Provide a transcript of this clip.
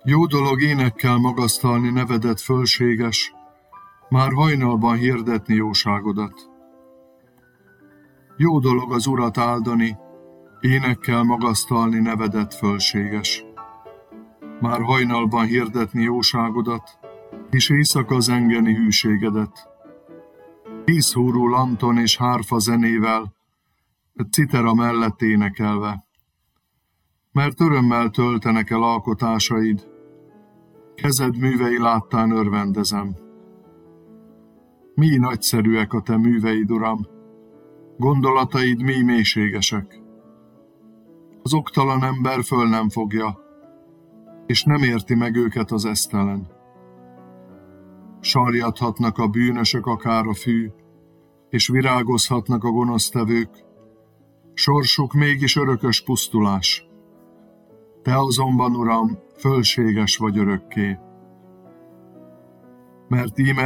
Jó dolog énekkel magasztalni nevedet fölséges, már hajnalban hirdetni jóságodat. Jó dolog az Urat áldani, énekkel magasztalni nevedet fölséges. Már hajnalban hirdetni jóságodat, és éjszaka zengeni hűségedet. 10 húrú lanton és hárfa zenével, citera mellett énekelve. Mert örömmel töltenek el alkotásaid, kezed művei láttán örvendezem. Mi nagyszerűek a te műveid, Uram, gondolataid mi mélységesek. Az oktalan ember föl nem fogja, és nem érti meg őket az esztelen. Sarjadhatnak a bűnösök akár a fű, és virágozhatnak a gonosztevők, sorsuk mégis örökös pusztulás. Te azonban, Uram, fölséges vagy örökké. Mert íme